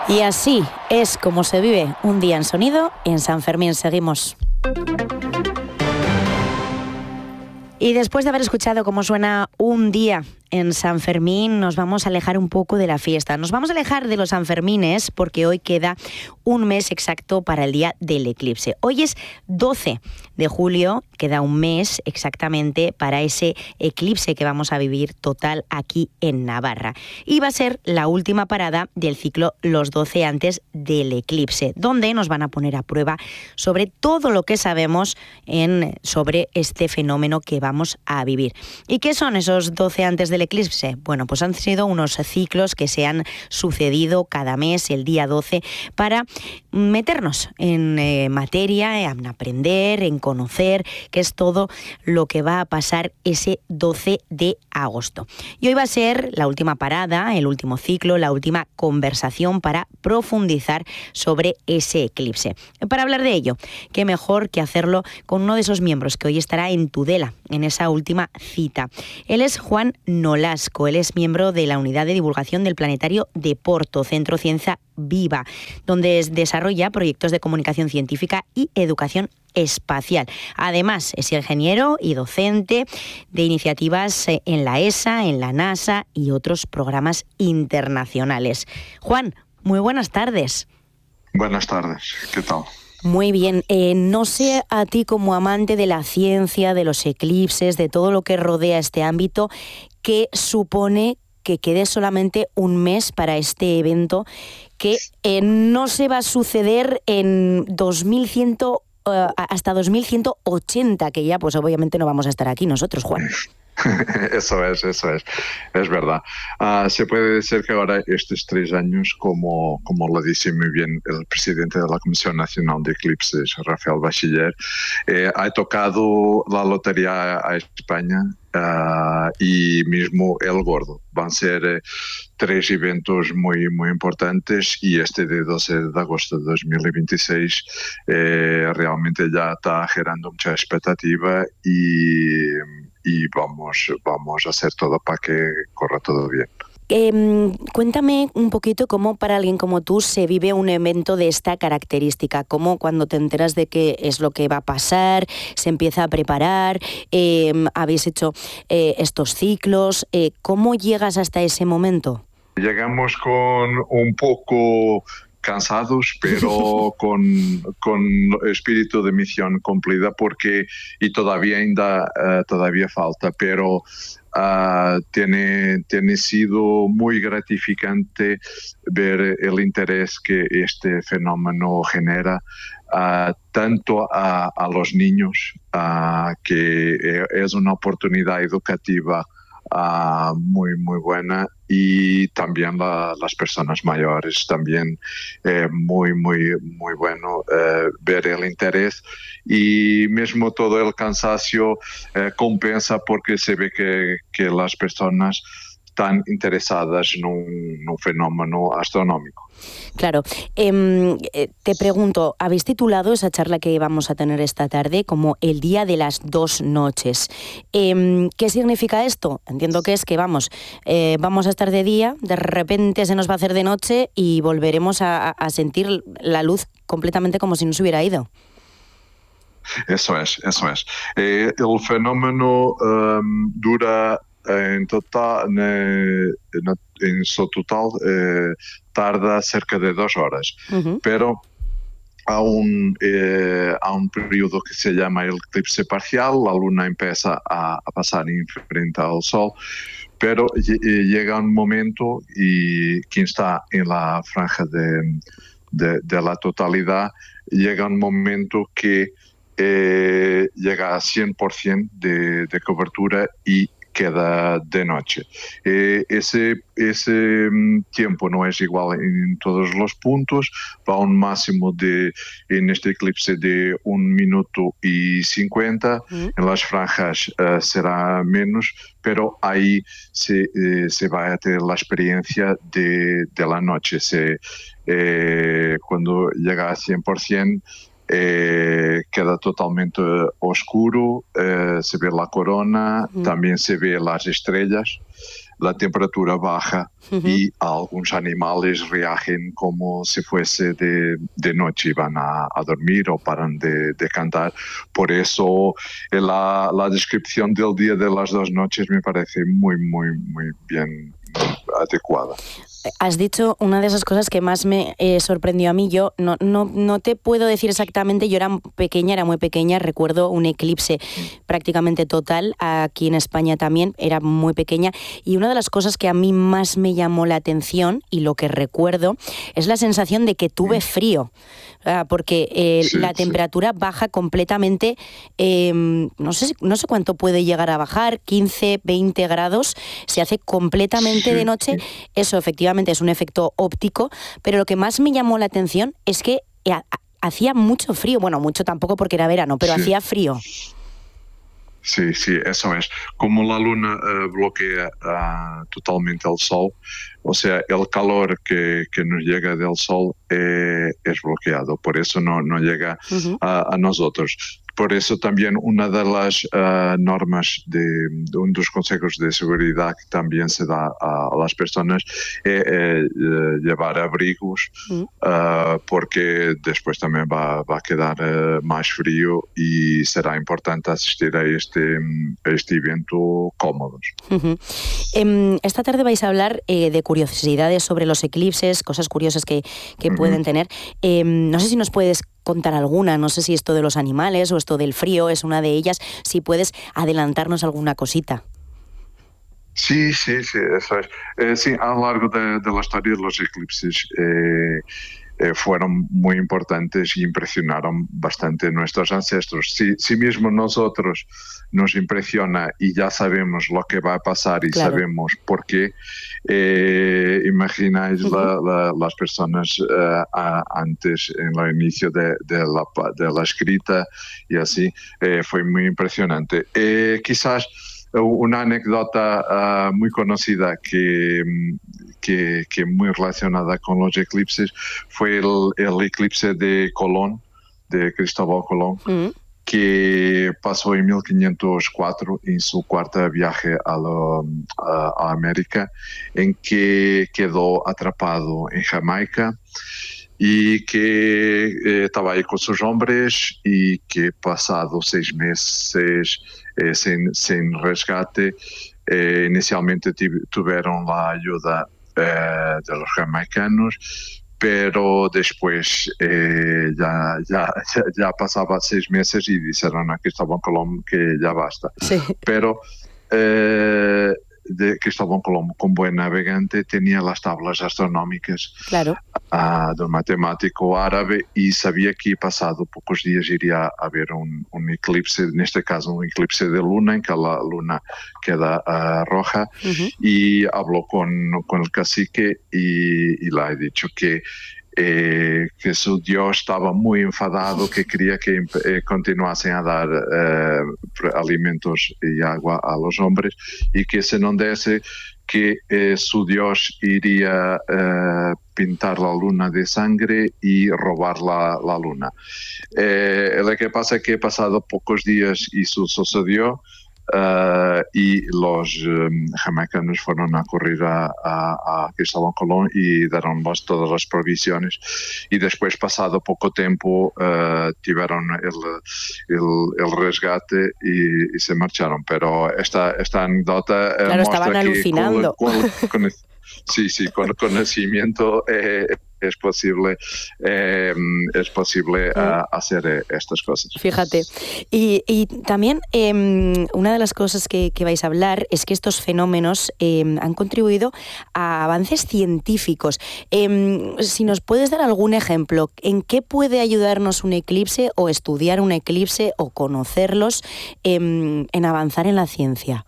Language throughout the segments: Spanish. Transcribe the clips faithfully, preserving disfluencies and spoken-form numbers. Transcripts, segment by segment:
Y así es como se vive un día en sonido en San Fermín. Seguimos. Y después de haber escuchado cómo suena un día en San Fermín, nos vamos a alejar un poco de la fiesta. Nos vamos a alejar de los Sanfermines porque hoy queda un mes exacto para el día del eclipse. Hoy es doce de julio, queda un mes exactamente para ese eclipse que vamos a vivir total aquí en Navarra. Y va a ser la última parada del ciclo Los doce antes del eclipse, donde nos van a poner a prueba sobre todo lo que sabemos en, sobre este fenómeno que vamos a vivir. ¿Y qué son esos doce antes del eclipse? Bueno, pues han sido unos ciclos que se han sucedido cada mes, el día doce, para meternos en eh, materia, en aprender, en conocer qué es todo lo que va a pasar ese doce de agosto. Y hoy va a ser la última parada, el último ciclo, la última conversación para profundizar sobre ese eclipse. Para hablar de ello, qué mejor que hacerlo con uno de esos miembros que hoy estará en Tudela, en esa última cita. Él es Juan Nolasco, él es miembro de la Unidad de Divulgación del Planetario de Porto, Centro Ciencia Viva, donde desarrolla proyectos de comunicación científica y educación espacial. Además, es ingeniero y docente de iniciativas en la E S A, en la NASA y otros programas internacionales. Juan, muy buenas tardes. Buenas tardes, ¿qué tal? Muy bien, eh, no sé a ti como amante de la ciencia, de los eclipses, de todo lo que rodea este ámbito, ¿qué supone que quede solamente un mes para este evento que eh, no se va a suceder en dos mil cien, uh, hasta dos mil ciento ochenta, que ya pues obviamente no vamos a estar aquí nosotros, Juan? Eso es, eso es, es verdad. Uh, se puede decir que ahora estos tres años, como, como lo dice muy bien el presidente de la Comisión Nacional de Eclipses, Rafael Bachiller, eh, ha tocado la lotería a España uh, y mismo el gordo. Van a ser eh, tres eventos muy, muy importantes y este de doce de agosto de dos mil veintiséis eh, realmente ya está generando mucha expectativa y... y vamos, vamos a hacer todo para que corra todo bien. Eh, cuéntame un poquito cómo para alguien como tú se vive un evento de esta característica, cómo cuando te enteras de qué es lo que va a pasar, se empieza a preparar, eh, habéis hecho eh, estos ciclos, eh, ¿cómo llegas hasta ese momento? Llegamos con un poco... cansados, pero con, con espíritu de misión cumplida porque y todavía ainda uh, todavía falta, pero uh, tiene, tiene sido muy gratificante ver el interés que este fenómeno genera uh, tanto a, a los niños, uh, que es una oportunidad educativa Uh, muy muy buena, y también la, las personas mayores también eh, muy muy muy bueno eh, ver el interés, y mismo todo el cansancio eh, compensa porque se ve que, que las personas están interesadas en un, en un fenómeno astronómico. Claro. Eh, te pregunto, habéis titulado esa charla que vamos a tener esta tarde como el día de las dos noches. Eh, ¿Qué significa esto? Entiendo que es que vamos, eh, vamos a estar de día, de repente se nos va a hacer de noche y volveremos a, a sentir la luz completamente como si no se hubiera ido. Eso es, eso es. Eh, el fenómeno um, dura en total, en, en su total eh, tarda cerca de dos horas, uh-huh. Pero há un, eh, há un periodo que se llama el eclipse parcial, la luna empieza a, a pasar en frente al sol, pero llega un momento y quien está en la franja de, de, de la totalidad, llega un momento que eh, llega a cien por ciento de, de cobertura y queda de noche. Eh, ese, ese tiempo no es igual en todos los puntos, va a un máximo de, en este eclipse, de un minuto y cincuenta, mm. En las franjas uh, será menos, pero ahí se, eh, se va a tener la experiencia de, de la noche. Se, eh, cuando llega a cien por ciento, Eh, queda totalmente oscuro, eh, se ve la corona, uh-huh. También se ve las estrellas, la temperatura baja uh-huh. y algunos animales reagen como si fuese de, de noche y van a, a dormir o paran de, de cantar. Por eso la, la descripción del día de las dos noches me parece muy, muy, muy bien adecuada. Has dicho una de esas cosas que más me eh, sorprendió a mí. Yo no, no, no te puedo decir exactamente, yo era pequeña, era muy pequeña, recuerdo un eclipse prácticamente total, aquí en España también, era muy pequeña, y una de las cosas que a mí más me llamó la atención, y lo que recuerdo, es la sensación de que tuve frío, porque eh, sí, la temperatura sí. baja completamente, eh, no sé, no sé cuánto puede llegar a bajar, quince, veinte grados, se hace completamente sí, de noche, sí. Eso efectivamente es un efecto óptico, pero lo que más me llamó la atención es que hacía mucho frío, bueno, mucho tampoco porque era verano, pero sí. hacía frío. Sí, sí, eso es. Como la luna uh, bloquea uh, totalmente el sol, o sea, el calor que, que nos llega del sol eh, es bloqueado, por eso no, no llega uh-huh. a, a nosotros. Por eso también una de las uh, normas de, de un dos consejos de seguridad que también se da a, a las personas es eh, eh, llevar abrigos mm. uh, porque después también va, va a quedar uh, más frío y será importante asistir a este, a este evento cómodos. Uh-huh. Eh, esta tarde vais a hablar eh, de curiosidades sobre los eclipses, cosas curiosas que, que uh-huh. pueden tener. Eh, no sé si nos puedes contar alguna, no sé si esto de los animales o esto del frío es una de ellas, si puedes adelantarnos alguna cosita. Sí, sí, sí, eso es. Eh, sí, a lo largo de, de la historia los eclipses eh, eh, fueron muy importantes y impresionaron bastante a nuestros ancestros. Si, si mismo nosotros nos impresiona y ya sabemos lo que va a pasar y claro. sabemos por qué, eh, imagináis uh-huh. la, la, las personas uh, a, antes, en el inicio de, de, la, de la escrita y así, eh, fue muy impresionante. Eh, quizás una anécdota uh, muy conocida que, que, que muy relacionada con los eclipses fue el, el eclipse de Colón, de Cristóbal Colón, uh-huh. que pasó en mil quinientos cuatro en su cuarto viaje a, lo, a, a América, en que quedó atrapado en Jamaica y que eh, estaba ahí con sus hombres y que pasados seis meses eh, sin, sin rescate, eh, inicialmente tuvieron la ayuda eh, de los jamaicanos, pero después eh, ya, ya, ya, ya pasaba seis meses y dijeron a Cristóbal Colón que ya basta. Sí. Pero eh, de Cristóbal Colón, como buen navegante, tenía las tablas astronómicas claro. uh, de un matemático árabe y sabía que pasado pocos días iría a haber un, un eclipse, en este caso un eclipse de luna, en que la luna queda uh, roja, uh-huh. y habló con, con el cacique y, y le ha dicho que Eh, que su Dios estaba muy enfadado, que quería que eh, continuasen a dar eh, alimentos y agua a los hombres y que se no dese que eh, su Dios iría eh, pintar la luna de sangre y robar la, la luna. Eh, lo que pasa es que pasado pocos días eso sucedió. Uh, y los um, jamaicanos fueron a correr a, a, a Cristóbal Colón y dieron todas las provisiones y después pasado poco tiempo uh, tuvieron el, el, el resgate y, y se marcharon, pero esta, esta anécdota uh, claro, muestra estaban que alucinando. Con, con, con, sí, sí, con conocimiento eh, es posible eh, es posible uh, hacer eh, estas cosas. Fíjate. Y, y también eh, una de las cosas que, que vais a hablar es que estos fenómenos eh, han contribuido a avances científicos. Eh, si nos puedes dar algún ejemplo, ¿en qué puede ayudarnos un eclipse o estudiar un eclipse o conocerlos eh, en avanzar en la ciencia?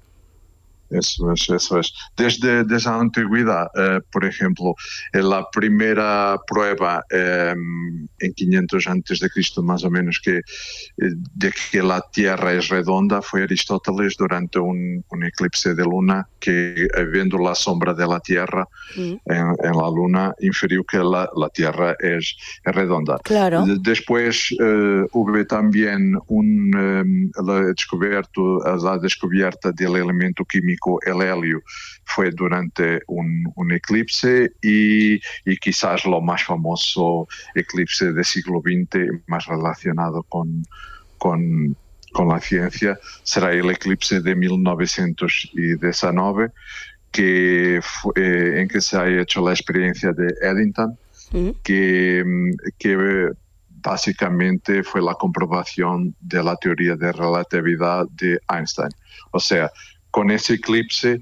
Eso es, eso es. Desde, desde la antigüedad, eh, por ejemplo, en la primera prueba eh, en quinientos antes de Cristo, más o menos, que, de que la Tierra es redonda, fue Aristóteles durante un, un eclipse de luna que, viendo la sombra de la Tierra mm. en, en la luna, infirió que la, la Tierra es, es redonda. Claro. Después eh, hubo también un, eh, la, descubierto, la descubierta del elemento químico magnético, el helio, fue durante un, un eclipse y, y quizás lo más famoso eclipse del siglo veinte, más relacionado con, con, con la ciencia, será el eclipse de mil novecientos diecinueve, que fue, eh, en que se ha hecho la experiencia de Eddington, uh-huh. que, que básicamente fue la comprobación de la teoría de relatividad de Einstein. O sea, con ese eclipse,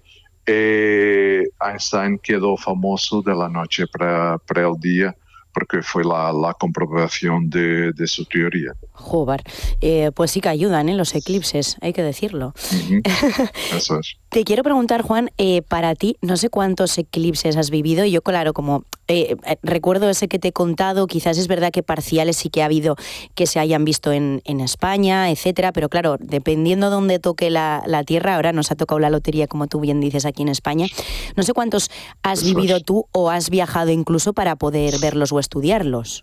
eh, Einstein quedó famoso de la noche para, para el día, porque fue la, la comprobación de, de su teoría. Joder, eh, pues sí que ayudan, ¿eh? Los eclipses, hay que decirlo. Uh-huh. Eso es. Te quiero preguntar, Juan, eh, para ti, no sé cuántos eclipses has vivido, y yo, claro, como eh, recuerdo ese que te he contado, quizás es verdad que parciales sí que ha habido que se hayan visto en, en España, etcétera, pero claro, dependiendo de dónde toque la, la Tierra, ahora nos ha tocado la lotería, como tú bien dices, aquí en España, no sé cuántos has Eso vivido es. tú o has viajado incluso para poder verlos o estudiarlos.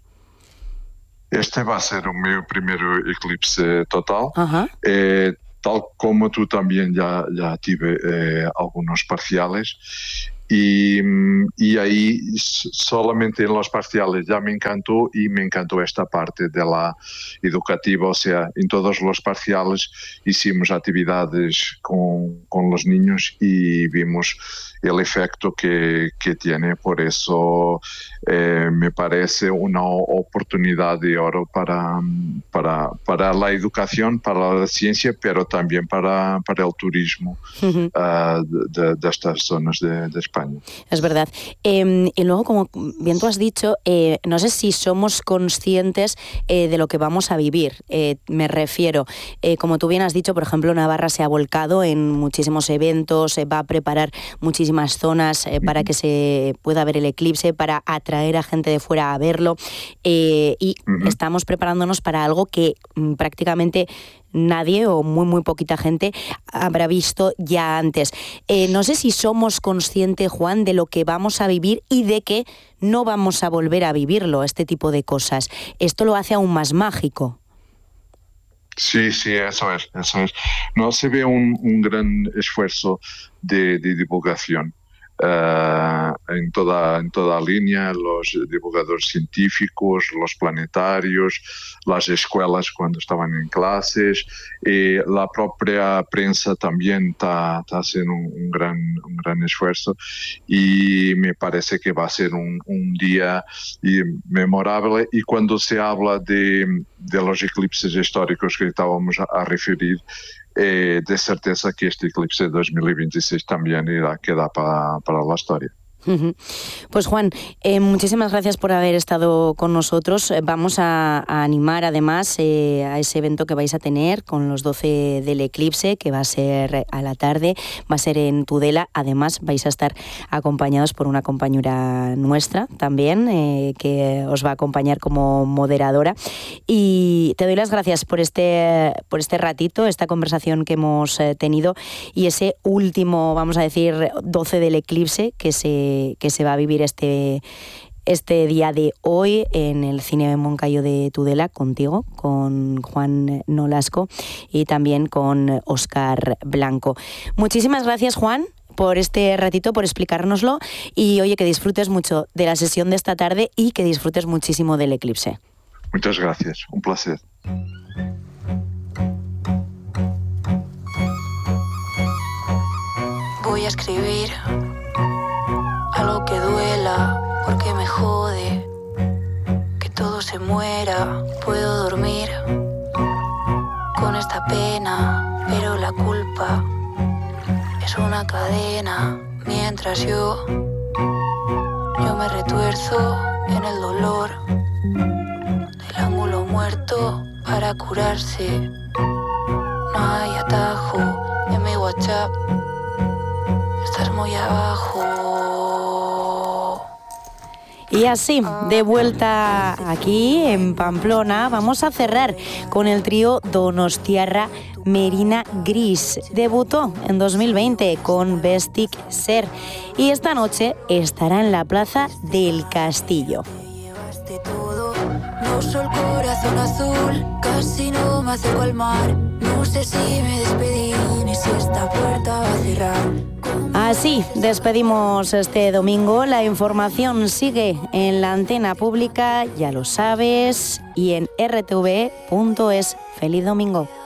Este va a ser mi primer eclipse total. Uh-huh. Eh, tal como tú también ya, ya tuve eh, algunos parciales. Y, y ahí solamente en los parciales ya me encantó y me encantó esta parte de la educativa, o sea, en todos los parciales hicimos actividades con, con los niños y vimos el efecto que, que tiene, por eso eh, me parece una oportunidad de oro para, para, para la educación, para la ciencia, pero también para, para el turismo uh-huh. uh, de, de estas zonas de, de España. Es verdad. Eh, y luego, como bien tú has dicho, eh, no sé si somos conscientes eh, de lo que vamos a vivir. Eh, me refiero, eh, como tú bien has dicho, por ejemplo, Navarra se ha volcado en muchísimos eventos, eh, va a preparar muchísimas zonas eh, para que se pueda ver el eclipse, para atraer a gente de fuera a verlo. Eh, y uh-huh. estamos preparándonos para algo que mm, prácticamente nadie o muy muy poquita gente habrá visto ya antes. Eh, no sé si somos conscientes, Juan, de lo que vamos a vivir y de que no vamos a volver a vivirlo, este tipo de cosas. Esto lo hace aún más mágico. Sí, sí, eso es, eso es. No se ve un, un gran esfuerzo de, de divulgación. Uh, en toda en toda línea, los divulgadores científicos, los planetarios, las escuelas cuando estaban en clases, y la propia prensa también está, está haciendo un, un gran un gran esfuerzo, y me parece que va a ser un, un día memorable. Y cuando se habla de, de los eclipses históricos que estábamos a, a referir, Eh, de certeza que este eclipse de dos mil veintiséis también irá a quedar para, para la historia. Pues Juan, eh, muchísimas gracias por haber estado con nosotros. Vamos a, a animar además eh, a ese evento que vais a tener con los doce del eclipse, que va a ser a la tarde, va a ser en Tudela. Además vais a estar acompañados por una compañera nuestra también, eh, que os va a acompañar como moderadora. Y te doy las gracias por este, por este ratito, esta conversación que hemos eh, tenido, y ese último, vamos a decir, doce del eclipse que se que se va a vivir este, este día de hoy en el Cine de Moncayo de Tudela, contigo, con Juan Nolasco y también con Óscar Blanco. Muchísimas gracias, Juan, por este ratito, por explicárnoslo, y oye, que disfrutes mucho de la sesión de esta tarde y que disfrutes muchísimo del eclipse. Muchas gracias, un placer. Voy a escribir algo que duela, porque me jode que todo se muera. Puedo dormir con esta pena, pero la culpa es una cadena. Mientras yo, yo me retuerzo en el dolor del ángulo muerto para curarse. No hay atajo en mi WhatsApp, estás muy abajo. Y así, de vuelta aquí en Pamplona, vamos a cerrar con el trío donostiarra Merina Gris. Debutó en dos mil veinte con Bestik Ser y esta noche estará en la Plaza del Castillo. de todo. No uso el corazón azul, casi no me acerco al mar. No sé si me despedí ni si esta puerta va a cerrar. Así despedimos este domingo. La información sigue en la antena pública, ya lo sabes, y en r t v punto es. Feliz domingo.